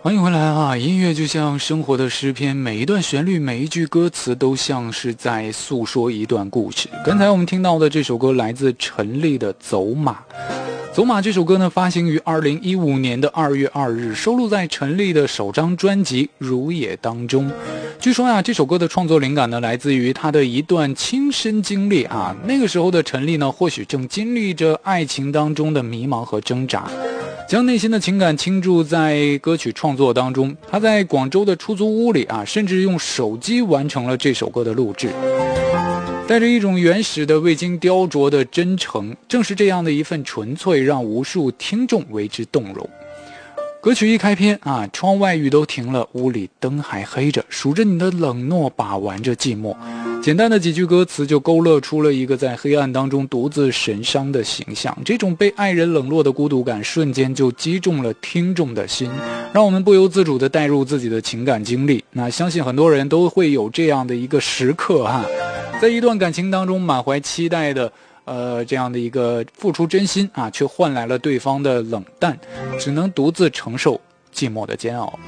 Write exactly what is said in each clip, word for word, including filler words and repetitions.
欢迎回来啊！音乐就像生活的诗篇，每一段旋律，每一句歌词都像是在诉说一段故事。刚才我们听到的这首歌来自陈粒的《走马》。走马这首歌呢，发行于二零一五年的二月二日，收录在陈粒的首张专辑《如也》当中。据说呀，这首歌的创作灵感呢，来自于他的一段亲身经历啊。那个时候的陈粒呢，或许正经历着爱情当中的迷茫和挣扎，将内心的情感倾注在歌曲创作当中。他在广州的出租屋里啊，甚至用手机完成了这首歌的录制。带着一种原始的未经雕琢的真诚，正是这样的一份纯粹，让无数听众为之动容。歌曲一开篇啊，窗外雨都停了，屋里灯还黑着，数着你的冷漠，把玩着寂寞。简单的几句歌词就勾勒出了一个在黑暗当中独自神伤的形象。这种被爱人冷落的孤独感瞬间就击中了听众的心，让我们不由自主地带入自己的情感经历。那相信很多人都会有这样的一个时刻哈，在一段感情当中满怀期待的呃，这样的一个付出真心啊，却换来了对方的冷淡，只能独自承受寂寞的煎熬。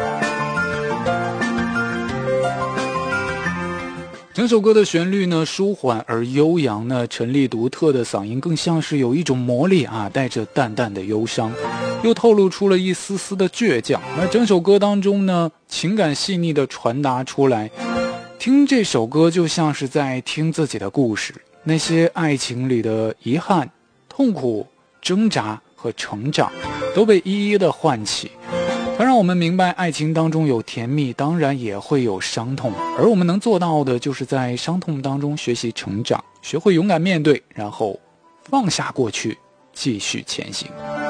整首歌的旋律呢，舒缓而悠扬呢，陈粒独特的嗓音更像是有一种魔力啊，带着淡淡的忧伤，又透露出了一丝丝的倔强。那整首歌当中呢，情感细腻的传达出来，听这首歌就像是在听自己的故事。那些爱情里的遗憾、痛苦、挣扎和成长都被一一的唤起，它让我们明白爱情当中有甜蜜，当然也会有伤痛，而我们能做到的就是在伤痛当中学习成长，学会勇敢面对，然后放下过去，继续前行。